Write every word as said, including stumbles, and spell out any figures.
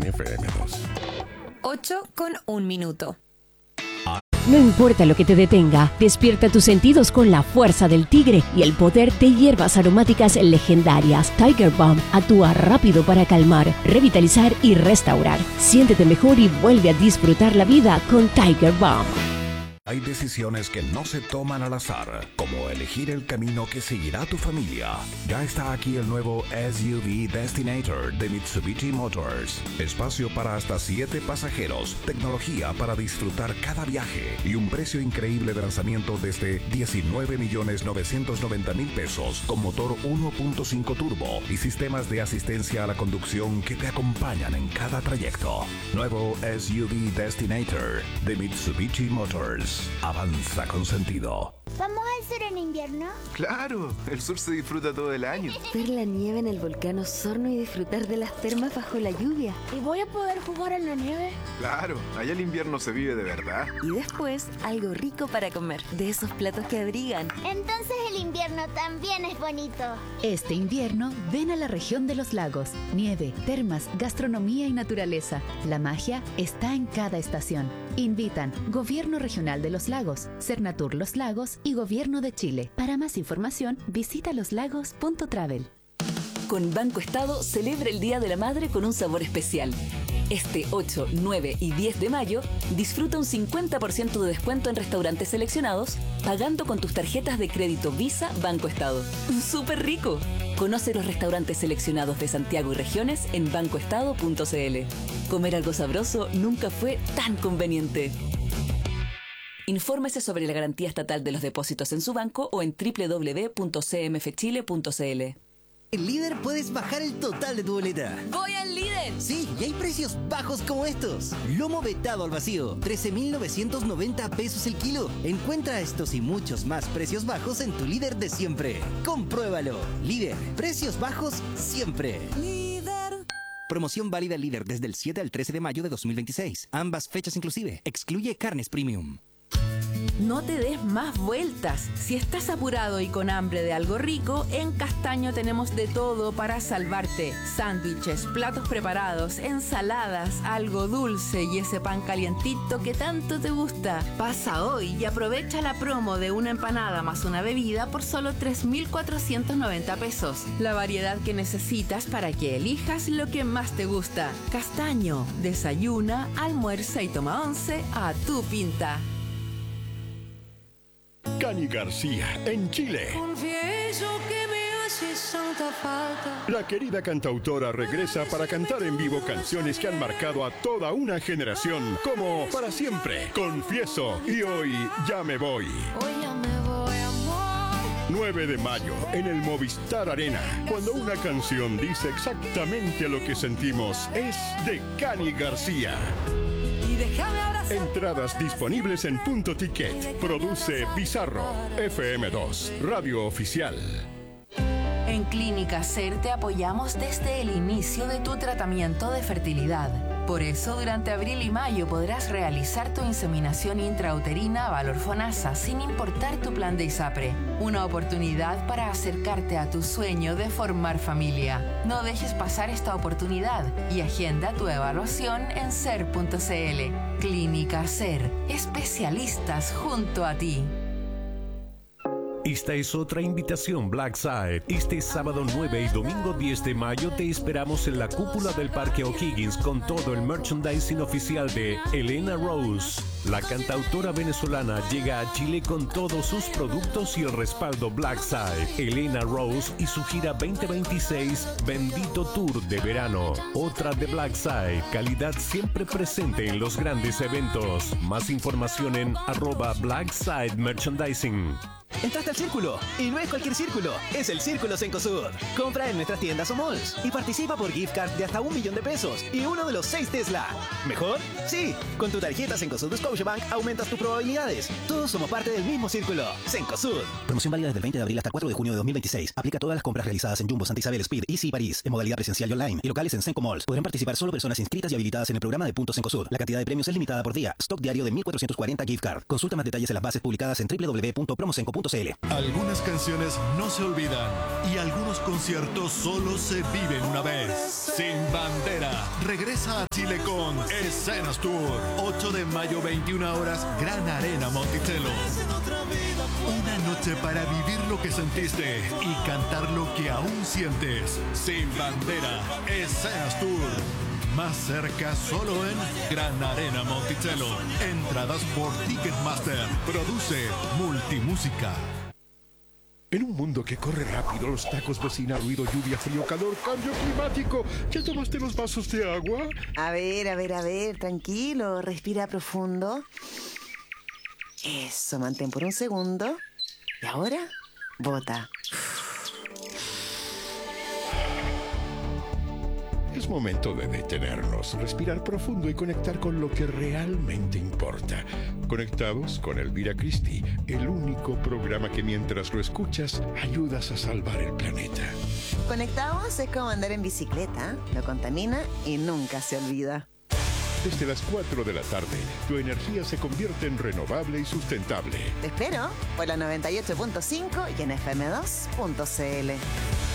F M dos. ocho con un minuto. No importa lo que te detenga, despierta tus sentidos con la fuerza del tigre y el poder de hierbas aromáticas legendarias. Tiger Balm actúa rápido para calmar, revitalizar y restaurar. Siéntete mejor y vuelve a disfrutar la vida con Tiger Balm. Hay decisiones que no se toman al azar, como elegir el camino que seguirá tu familia. Ya está aquí el nuevo S U V Destinator de Mitsubishi Motors. Espacio para hasta siete pasajeros, tecnología para disfrutar cada viaje y un precio increíble de lanzamiento desde diecinueve millones novecientos noventa mil pesos con motor uno punto cinco turbo y sistemas de asistencia a la conducción que te acompañan en cada trayecto. Nuevo S U V Destinator de Mitsubishi Motors. Avanza con sentido. ¿Vamos al sur en invierno? Claro, el sur se disfruta todo el año. Ver la nieve en el volcán Osorno y disfrutar de las termas bajo la lluvia. ¿Y voy a poder jugar en la nieve? Claro, allá el invierno se vive de verdad. Y después, algo rico para comer, de esos platos que abrigan. Entonces el invierno también es bonito. Este invierno, ven a la región de los lagos. Nieve, termas, gastronomía y naturaleza. La magia está en cada estación. Invitan Gobierno Regional de los Lagos, Cernatur Los Lagos y Gobierno de Chile. Para más información, visita loslagos punto travel. Con Banco Estado celebra el Día de la Madre con un sabor especial. Este ocho, nueve y diez de mayo, disfruta un cincuenta por ciento de descuento en restaurantes seleccionados, pagando con tus tarjetas de crédito Visa Banco Estado. ¡Súper rico! Conoce los restaurantes seleccionados de Santiago y regiones en banco estado punto c l. Comer algo sabroso nunca fue tan conveniente. Infórmese sobre la garantía estatal de los depósitos en su banco o en doble u doble u doble u punto c m f chile punto c l. En Líder puedes bajar el total de tu boleta. ¡Voy al Líder! Sí, y hay precios bajos como estos. Lomo vetado al vacío, trece mil novecientos noventa pesos el kilo. Encuentra estos y muchos más precios bajos en tu Líder de siempre. Compruébalo. Líder, precios bajos siempre. Líder. Promoción válida Líder desde el siete al trece de mayo de dos mil veintiséis. Ambas fechas inclusive. Excluye carnes premium. No te des más vueltas. Si estás apurado y con hambre de algo rico, en Castaño tenemos de todo para salvarte. Sándwiches, platos preparados, ensaladas, algo dulce y ese pan calientito que tanto te gusta. Pasa hoy y aprovecha la promo de una empanada más una bebida por solo tres mil cuatrocientos noventa pesos. La variedad que necesitas para que elijas lo que más te gusta. Castaño, desayuna, almuerza y toma once a tu pinta. Cani García, en Chile. Confieso que me hace santa falta. La querida cantautora regresa para cantar en vivo canciones que han marcado a toda una generación, como Para Siempre, Confieso y Hoy Ya Me Voy. Hoy ya me voy, amor. nueve de mayo, en el Movistar Arena. Cuando una canción dice exactamente lo que sentimos, es de Cani García. Y déjame abrazar. Entradas disponibles en Punto Ticket. Produce Bizarro. F M dos, Radio Oficial. En Clínica SER te apoyamos desde el inicio de tu tratamiento de fertilidad. Por eso, durante abril y mayo podrás realizar tu inseminación intrauterina Valor-Fonasa sin importar tu plan de ISAPRE. Una oportunidad para acercarte a tu sueño de formar familia. No dejes pasar esta oportunidad y agenda tu evaluación en ser punto c l. Clínica SER. Especialistas junto a ti. Esta es otra invitación Blackside. Este sábado nueve y domingo diez de mayo te esperamos en la cúpula del Parque O'Higgins con todo el merchandising oficial de Elena Rose. La cantautora venezolana llega a Chile con todos sus productos y el respaldo Blackside. Elena Rose y su gira veinte veintiséis Bendito Tour de verano. Otra de Blackside, calidad siempre presente en los grandes eventos. Más información en arroba Blackside Merchandising. Entraste al círculo, y no es cualquier círculo, es el Círculo Cencosud. Compra en nuestras tiendas o malls y participa por gift card de hasta un millón de pesos y uno de los seis Tesla. ¿Mejor? Sí, con tu tarjeta Cencosud de Scotiabank aumentas tus probabilidades. Todos somos parte del mismo círculo. Cencosud. Promoción válida desde el veinte de abril hasta cuatro de junio de dos mil veintiséis. Aplica a todas las compras realizadas en Jumbo, Santa Isabel, Speed, Easy y París, en modalidad presencial y online, y locales en Cenco Malls. Podrán participar solo personas inscritas y habilitadas en el programa de Punto Cencosud. La cantidad de premios es limitada por día. Stock diario de mil cuatrocientos cuarenta gift card. Consulta más detalles en las bases publicadas en doble u doble u doble u punto promocenco punto punto c l. Algunas canciones no se olvidan y algunos conciertos solo se viven una vez. Sin Bandera regresa a Chile con Escenas Tour. ocho de mayo, veintiuna horas, Gran Arena Monticello. Una noche para vivir lo que sentiste y cantar lo que aún sientes. Sin Bandera, Escenas Tour. Más cerca solo en Gran Arena Monticello. Entradas por Ticketmaster. Produce Multimúsica. En un mundo que corre rápido, los tacos, bocina, ruido, lluvia, frío, calor, cambio climático. ¿Ya tomaste los vasos de agua? A ver, a ver, a ver, tranquilo, respira profundo. Eso, mantén por un segundo. Y ahora, bota. Es momento de detenernos, respirar profundo y conectar con lo que realmente importa. Conectados con Elvira Christie, el único programa que mientras lo escuchas, ayudas a salvar el planeta. Conectados es como andar en bicicleta, no contamina y nunca se olvida. Desde las cuatro de la tarde, tu energía se convierte en renovable y sustentable. Te espero por la noventa y ocho punto cinco y en f m dos punto c l.